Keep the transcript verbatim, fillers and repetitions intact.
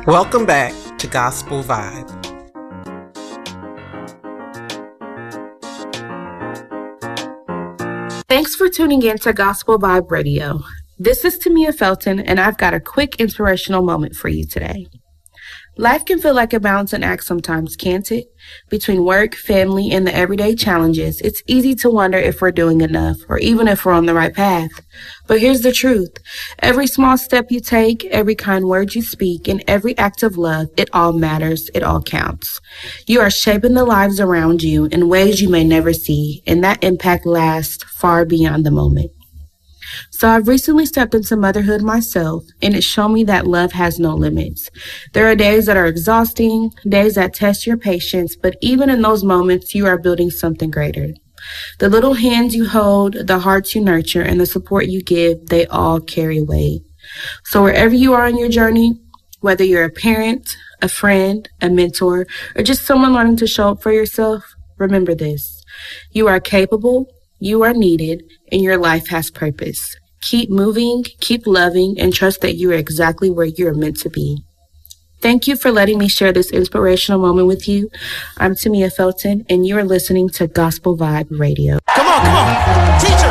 Welcome back to Gospel Vibe. Thanks for tuning in to Gospel Vibe Radio. This is Tamia Felton, and I've got a quick inspirational moment for you today. Life can feel like a balancing act sometimes, can't it? Between work, family, and the everyday challenges, it's easy to wonder if we're doing enough or even if we're on the right path. But here's the truth. Every small step you take, every kind word you speak, and every act of love, it all matters. It all counts. You are shaping the lives around you in ways you may never see, and that impact lasts far beyond the moment. So I've recently stepped into motherhood myself, and it's shown me that love has no limits. There are days that are exhausting, days that test your patience, but even in those moments, you are building something greater. The little hands you hold, the hearts you nurture, and the support you give, they all carry weight. So wherever you are on your journey, whether you're a parent, a friend, a mentor, or just someone learning to show up for yourself, remember this. You are capable, you are needed, and your life has purpose. Keep moving, keep loving, and trust that you are exactly where you are meant to be. Thank you for letting me share this inspirational moment with you. I'm Tamia Felton, and you are listening to Gospel Vibe Radio. Come on, come on. Teacher.